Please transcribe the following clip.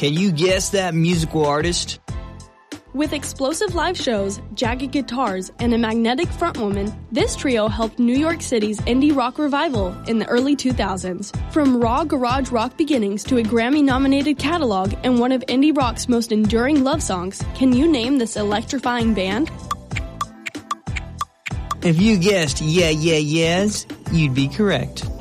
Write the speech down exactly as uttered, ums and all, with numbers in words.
Can you guess that musical artist? With explosive live shows, jagged guitars, and a magnetic frontwoman, this trio helped New York City's indie rock revival in the early two thousands. From raw garage rock beginnings to a Grammy-nominated catalog and one of indie rock's most enduring love songs, can you name this electrifying band? If you guessed Yeah Yeah Yeahs, you'd be correct.